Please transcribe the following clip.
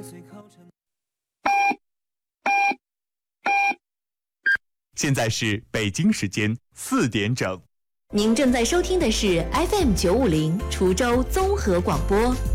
现在是北京时间4点整。 您正在收听的是 FM 950滁州综合广播。